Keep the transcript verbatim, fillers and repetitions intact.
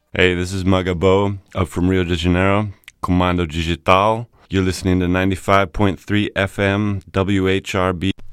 Hey, this is Magabo, up from Rio de Janeiro, Comando Digital. You're listening to ninety-five point three F M W H R B.